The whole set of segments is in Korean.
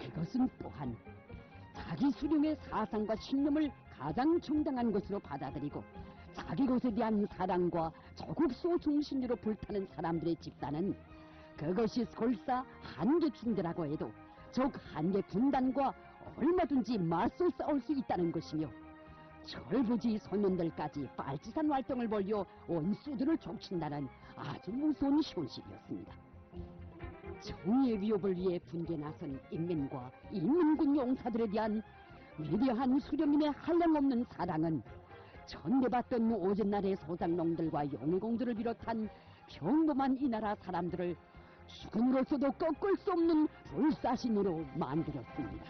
그것은 또한 자기 수령의 사상과 신념을 가장 정당한 것으로 받아들이고 자기 것에 대한 사랑과 조국소 중심으로 불타는 사람들의 집단은 그것이 설사 한개 중대라고 해도 적 한개 군단과 얼마든지 맞서 싸울 수 있다는 것이며 철부지 소년들까지 빨치산 활동을 벌여 원수들을 족친다는 아주 무서운 현실이었습니다. 정의의 위협을 위해 분개에 나선 인민과 인민군 용사들에 대한 위대한 수령님의 한량없는 사랑은 전대받던 오전날의 소장농들과 영의공들을 비롯한 평범한 이 나라 사람들을 죽음으로서도 꺾을 수 없는 불사신으로 만들었습니다.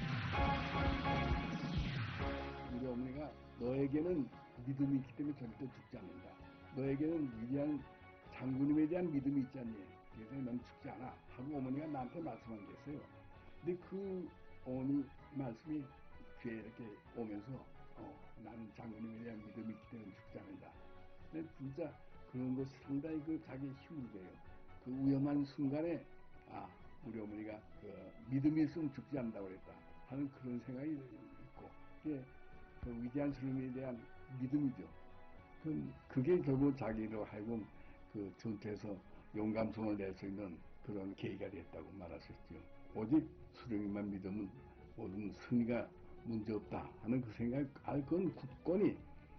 우리 어머니가 너에게는 믿음이 있기 때문에 절대 죽지 않는다. 너에게는 위대한 장군님에 대한 믿음이 있지 않니? 그래서 넌 죽지 않아. 하고 어머니가 나한테 말씀한 게 있어요. 근데 그 어머니 말씀이 귀에 이렇게 오면서 나는 장군님에 대한 믿음이 있기 때문에 죽지 않는다. 근데 진짜 그런 것이 상당히 그 자기 힘을 줘요. 그 위험한 순간에 우리 어머니가 그 믿음이 있으면 죽지 않는다고 그랬다 하는 그런 생각이 있고 그게 그 위대한 주님에 대한 믿음이죠. 그게 결국 자기로 하여금 그 전투에서 용감성을 낼 수 있는 그런 계기가 됐다고 말할 수 있죠. 오직 수령님만 믿으면 모든 승리가 문제없다 하는 그 생각을 건 굳건히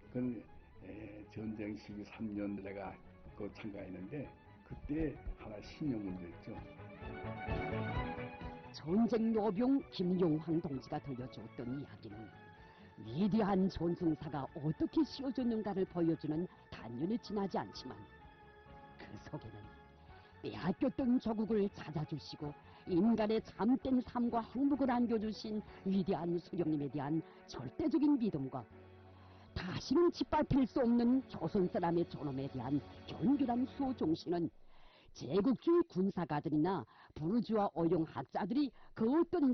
전쟁 시기 3년 내가 그 참가했는데 그때 하나 신념을 냈죠. 전쟁 노병 김용황 동지가 들려주었던 이야기는 위대한 전승사가 어떻게 씌워졌는가를 보여주는 단연에 지나지 않지만 그 속에는 빼앗겼던 조국을 찾아주시고 인간의 참된 삶과 행복을 안겨주신 위대한 수령님에 대한 절대적인 믿음과 다시는 짓밟힐 수 없는 조선 사람의 존엄에 대한 견고한 수호정신은 제국주의 군사가들이나 부르주아 어용학자들이 그 어떤